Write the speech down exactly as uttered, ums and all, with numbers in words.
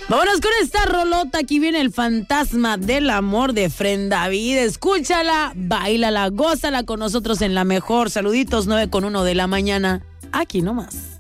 Vámonos con esta rolota. Aquí viene el fantasma del amor de Fren David. Escúchala, báilala, gózala con nosotros en La Mejor. Saluditos, nueve con uno de la mañana. Aquí nomás.